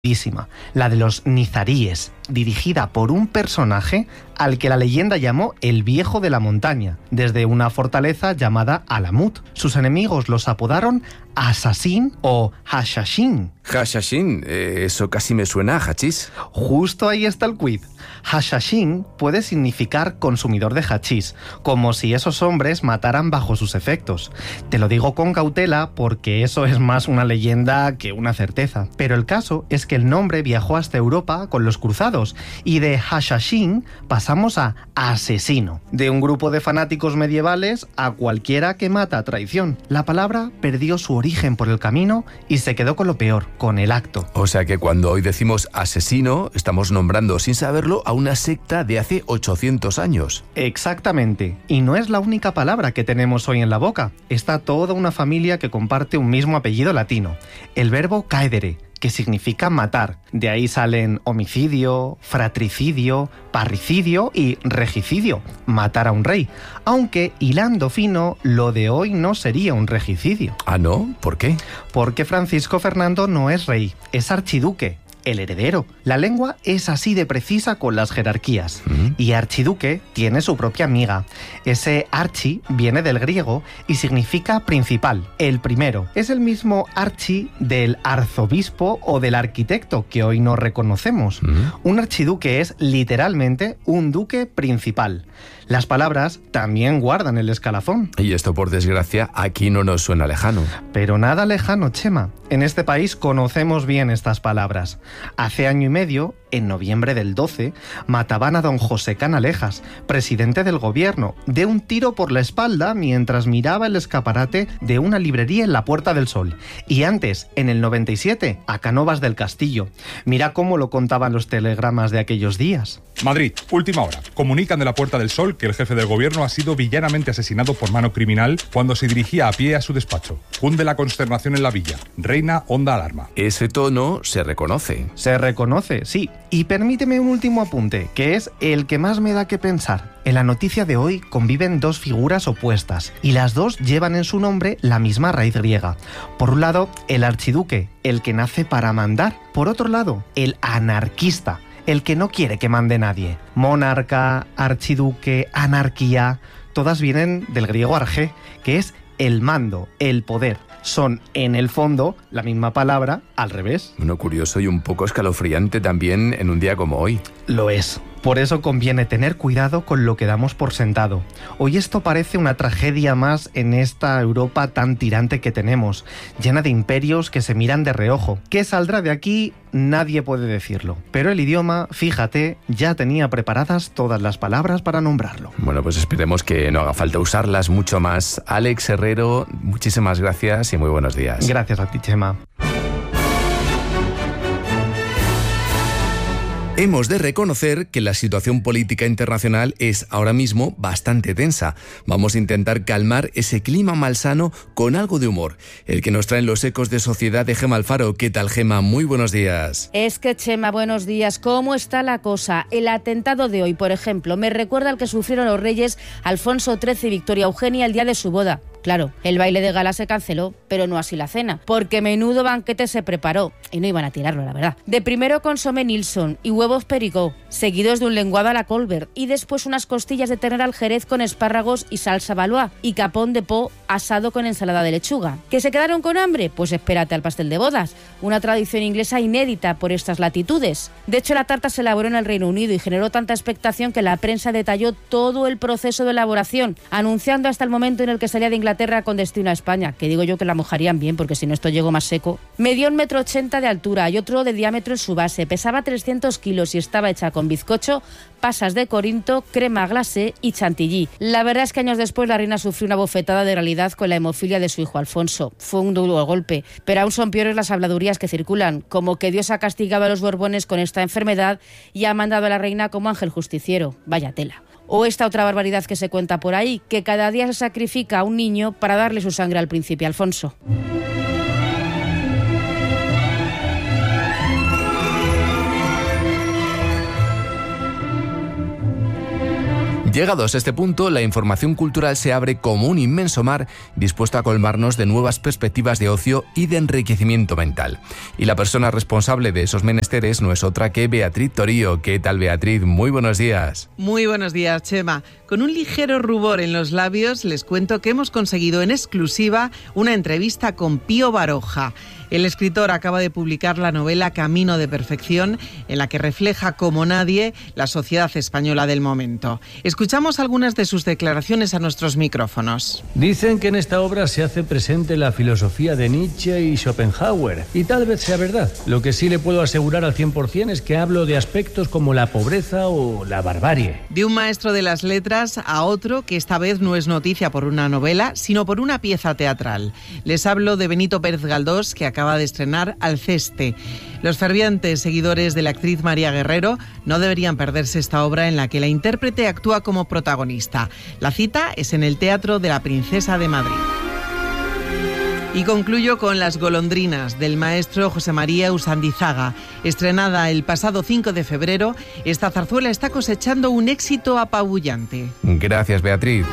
la de los nizaríes, dirigida por un personaje al que la leyenda llamó el Viejo de la Montaña, desde una fortaleza llamada Alamut. Sus enemigos los apodaron Assasin o Hashashin. Hashashin, eso casi me suena a hachís. Justo ahí está el quiz. Hashashin puede significar consumidor de hachís, como si esos hombres mataran bajo sus efectos. Te lo digo con cautela porque eso es más una leyenda que una certeza. Pero el caso es que el nombre viajó hasta Europa con los cruzados y de Hashashin pasamos a asesino. De un grupo de fanáticos medievales a cualquiera que mata a traición. La palabra perdió su origen por el camino y se quedó con lo peor, con el acto. O sea que cuando hoy decimos asesino, estamos nombrando sin saberlo a una secta de hace 800 años. Exactamente. Y no es la única palabra que tenemos hoy en la boca. Está toda una familia que comparte un mismo apellido latino. El verbo caedere, que significa matar. De ahí salen homicidio, fratricidio, parricidio y regicidio, matar a un rey. Aunque, hilando fino, lo de hoy no sería un regicidio. ¿Ah, no? ¿Por qué? Porque Francisco Fernando no es rey, es archiduque. El heredero. La lengua es así de precisa con las jerarquías. Y archiduque tiene su propia amiga. Ese archi viene del griego y significa principal, el primero. Es el mismo archi del arzobispo o del arquitecto que hoy no reconocemos. Un archiduque es literalmente un duque principal. Las palabras también guardan el escalafón. Y esto, por desgracia, aquí no nos suena lejano. Pero nada lejano, Chema. En este país conocemos bien estas palabras. Hace año y medio, en noviembre del 12, mataban a don José Canalejas, presidente del gobierno, de un tiro por la espalda mientras miraba el escaparate de una librería en la Puerta del Sol. Y antes, en el 97, a Cánovas del Castillo. Mira cómo lo contaban los telegramas de aquellos días. Madrid, última hora. Comunican de la Puerta del Sol que el jefe del gobierno ha sido villanamente asesinado por mano criminal cuando se dirigía a pie a su despacho. Cunde la consternación en la villa. Reina honda alarma. Ese tono se reconoce. Se reconoce, sí. Y permíteme un último apunte, que es el que más me da que pensar. En la noticia de hoy conviven dos figuras opuestas, y las dos llevan en su nombre la misma raíz griega. Por un lado, el archiduque, el que nace para mandar. Por otro lado, el anarquista, el que no quiere que mande nadie. Monarca, archiduque, anarquía, todas vienen del griego argé, que es el mando, el poder. Son, en el fondo, la misma palabra al revés. Bueno, curioso y un poco escalofriante también en un día como hoy. Lo es. Por eso conviene tener cuidado con lo que damos por sentado. Hoy esto parece una tragedia más en esta Europa tan tirante que tenemos, llena de imperios que se miran de reojo. ¿Qué saldrá de aquí? Nadie puede decirlo. Pero el idioma, fíjate, ya tenía preparadas todas las palabras para nombrarlo. Bueno, pues esperemos que no haga falta usarlas mucho más. Alex Herrero, muchísimas gracias y muy buenos días. Gracias a ti, Chema. Hemos de reconocer que la situación política internacional es ahora mismo bastante tensa. Vamos a intentar calmar ese clima malsano con algo de humor. El que nos traen los ecos de sociedad de Gema Alfaro. ¿Qué tal, Gema? Muy buenos días. Es que, Chema, buenos días. ¿Cómo está la cosa? El atentado de hoy, por ejemplo, me recuerda al que sufrieron los reyes Alfonso XIII y Victoria Eugenia el día de su boda. Claro, el baile de gala se canceló, pero no así la cena, porque menudo banquete se preparó, y no iban a tirarlo, la verdad. De primero consomé Nilsson y huevos Pericó, seguidos de un lenguado a la Colbert, y después unas costillas de ternera al jerez con espárragos y salsa Valois, y capón de po asado con ensalada de lechuga. ¿Que se quedaron con hambre? Pues espérate al pastel de bodas, una tradición inglesa inédita por estas latitudes. De hecho, la tarta se elaboró en el Reino Unido y generó tanta expectación que la prensa detalló todo el proceso de elaboración, anunciando hasta el momento en el que salía de Inglaterra con destino a España, que digo yo que la mojarían bien, porque si no esto llegó más seco. Medió 1,80 m de altura y otro de diámetro en su base, pesaba 300 kilos y estaba hecha con bizcocho, pasas de Corinto, crema glacé y chantilly. La verdad es que años después la reina sufrió una bofetada de realidad con la hemofilia de su hijo Alfonso. Fue un duro golpe, pero aún son peores las habladurías que circulan, como que Dios ha castigado a los Borbones con esta enfermedad y ha mandado a la reina como ángel justiciero. Vaya tela. O esta otra barbaridad que se cuenta por ahí, que cada día se sacrifica a un niño para darle su sangre al príncipe Alfonso. Llegados a este punto, la información cultural se abre como un inmenso mar dispuesto a colmarnos de nuevas perspectivas de ocio y de enriquecimiento mental. Y la persona responsable de esos menesteres no es otra que Beatriz Torío. ¿Qué tal, Beatriz? Muy buenos días. Muy buenos días, Chema. Con un ligero rubor en los labios les cuento que hemos conseguido en exclusiva una entrevista con Pío Baroja. El escritor acaba de publicar la novela Camino de Perfección, en la que refleja como nadie la sociedad española del momento. Escuchamos algunas de sus declaraciones a nuestros micrófonos. Dicen que en esta obra se hace presente la filosofía de Nietzsche y Schopenhauer, y tal vez sea verdad. Lo que sí le puedo asegurar al 100% es que hablo de aspectos como la pobreza o la barbarie. De un maestro de las letras a otro que esta vez no es noticia por una novela, sino por una pieza teatral. Les hablo de Benito Pérez Galdós, que acaba de estrenar Alceste. Los fervientes seguidores de la actriz María Guerrero no deberían perderse esta obra en la que la intérprete actúa como protagonista. La cita es en el Teatro de la Princesa de Madrid. Y concluyo con Las golondrinas, del maestro José María Usandizaga. Estrenada el pasado 5 de febrero, esta zarzuela está cosechando un éxito apabullante. Gracias, Beatriz.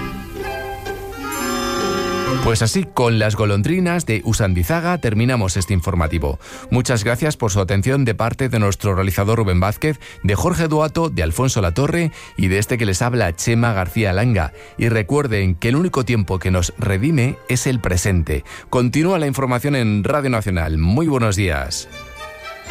Pues así, con Las golondrinas de Usandizaga terminamos este informativo. Muchas gracias por su atención de parte de nuestro realizador Rubén Vázquez, de Jorge Duato, de Alfonso Latorre y de este que les habla, Chema García Langa. Y recuerden que el único tiempo que nos redime es el presente. Continúa la información en Radio Nacional. Muy buenos días.